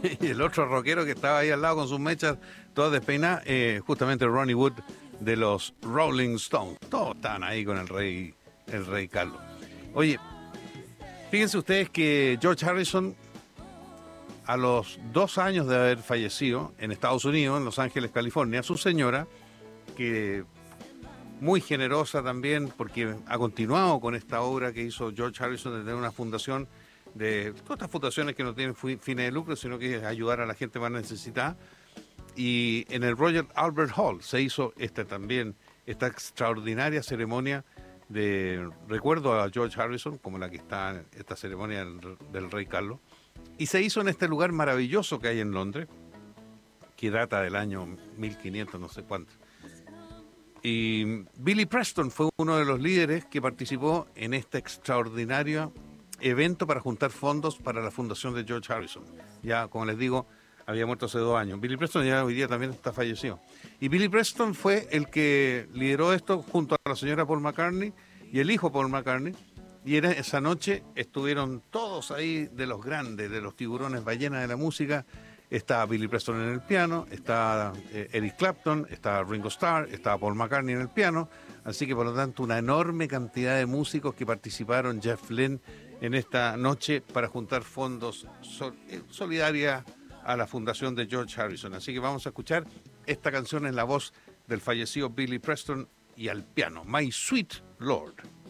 Y el otro rockero que estaba ahí al lado con sus mechas todas despeinadas, justamente Ronnie Wood de los Rolling Stones. Todos estaban ahí con el rey Carlos. Oye, fíjense ustedes que George Harrison, a los 2 años de haber fallecido en Estados Unidos, en Los Ángeles, California, su señora, que muy generosa también, porque ha continuado con esta obra que hizo George Harrison de tener una fundación, de todas estas fundaciones que no tienen fines de lucro, sino que es ayudar a la gente más necesitada. Y en el Royal Albert Hall se hizo esta extraordinaria ceremonia de recuerdo a George Harrison, como la que está en esta ceremonia del rey Carlos. Y se hizo en este lugar maravilloso que hay en Londres, que data del año 1500, no sé cuánto. Y Billy Preston fue uno de los líderes que participó en este extraordinario evento para juntar fondos para la fundación de George Harrison. Ya, como les digo, había muerto hace 2 años. Billy Preston ya hoy día también está fallecido. Y Billy Preston fue el que lideró esto junto a la señora Paul McCartney y el hijo Paul McCartney. Y esa noche estuvieron todos ahí de los grandes, de los tiburones ballenas de la música. Está Billy Preston en el piano, está Eric Clapton, está Ringo Starr, está Paul McCartney en el piano. Así que por lo tanto una enorme cantidad de músicos que participaron, Jeff Lynne, en esta noche para juntar fondos solidarios a la fundación de George Harrison. Así que vamos a escuchar esta canción en la voz del fallecido Billy Preston y al piano, My Sweet Lord.